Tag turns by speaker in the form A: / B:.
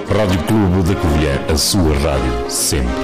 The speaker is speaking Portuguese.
A: Rádio Clube da Covilhã, a sua rádio, sempre.